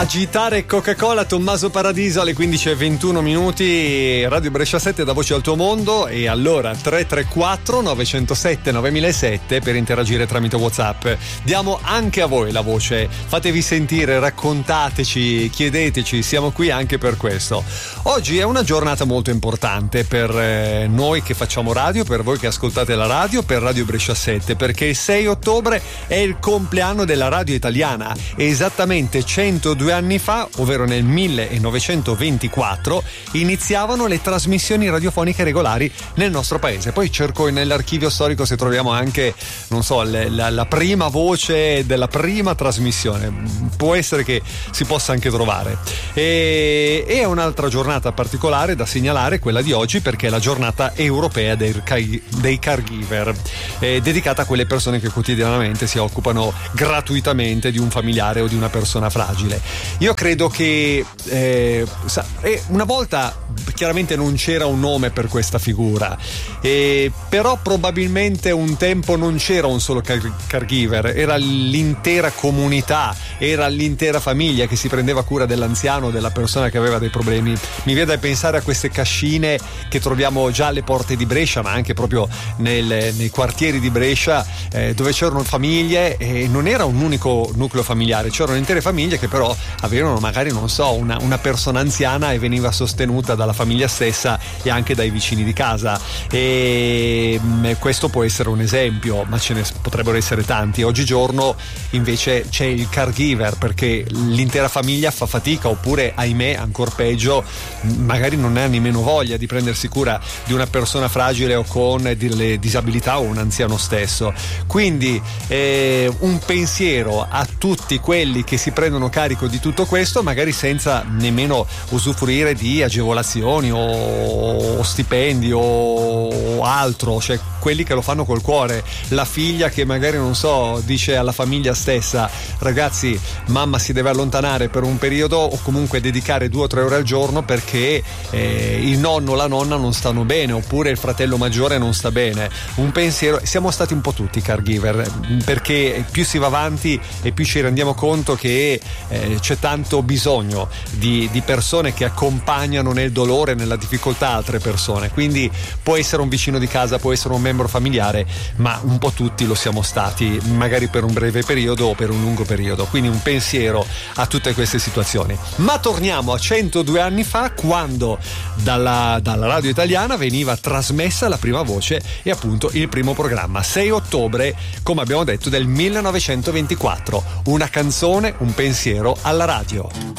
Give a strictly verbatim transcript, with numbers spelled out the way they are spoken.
agitare Coca-Cola. Tommaso Paradiso alle quindici e ventuno minuti, Radio Brescia sette, da Voce al tuo mondo. E allora tre tre quattro nove zero sette nove zero zero sette per interagire tramite WhatsApp. Diamo anche a voi la voce, fatevi sentire, raccontateci, chiedeteci, siamo qui anche per questo. Oggi è una giornata molto importante per eh, noi che facciamo radio, per voi che ascoltate la radio, per Radio Brescia sette, perché il sei ottobre è il compleanno della radio italiana. Esattamente centodue anni fa, ovvero nel millenovecentoventiquattro, iniziavano le trasmissioni radiofoniche regolari nel nostro paese. Poi cerco nell'archivio storico se troviamo anche, non so, le, la, la prima voce della prima trasmissione. Può essere che si possa anche trovare. E, e è un'altra giornata particolare da segnalare, quella di oggi, perché è la giornata europea dei, dei caregiver, eh, dedicata a quelle persone che quotidianamente si occupano gratuitamente di un familiare o di una persona fragile. Io credo che eh, una volta chiaramente non c'era un nome per questa figura, eh, però probabilmente un tempo non c'era un solo car- caregiver, era l'intera comunità, era l'intera famiglia che si prendeva cura dell'anziano, della persona che aveva dei problemi. Mi viene da pensare a queste cascine che troviamo già alle porte di Brescia, ma anche proprio nel, nei quartieri di Brescia, eh, dove c'erano famiglie e non era un unico nucleo familiare, c'erano intere famiglie che però avevano magari, non so, una, una persona anziana e veniva sostenuta dalla famiglia stessa e anche dai vicini di casa. E questo può essere un esempio, ma ce ne potrebbero essere tanti. Oggigiorno invece c'è il caregiver, perché l'intera famiglia fa fatica, oppure ahimè ancor peggio, magari non ha nemmeno voglia di prendersi cura di una persona fragile o con delle disabilità o un anziano stesso. Quindi eh, un pensiero a tutti quelli che si prendono carico di tutto questo, magari senza nemmeno usufruire di agevolazioni o stipendi o altro, cioè quelli che lo fanno col cuore. La figlia che magari, non so, dice alla famiglia stessa: ragazzi, mamma si deve allontanare per un periodo o comunque dedicare due o tre ore al giorno perché eh, il nonno o la nonna non stanno bene, oppure il fratello maggiore non sta bene. Un pensiero, siamo stati un po' tutti caregiver, perché più si va avanti e più ci rendiamo conto che eh, c'è tanto bisogno di, di persone che accompagnano nel dolore, nella difficoltà altre persone. Quindi può essere un vicino di casa, può essere un membro familiare, ma un po' tutti lo siamo stati, magari per un breve periodo o per un lungo periodo. Quindi un pensiero a tutte queste situazioni. Ma torniamo a centodue anni fa, quando dalla, dalla radio italiana veniva trasmessa la prima voce e appunto il primo programma. sei ottobre, come abbiamo detto, del millenovecentoventiquattro. Una canzone, un pensiero alla radio.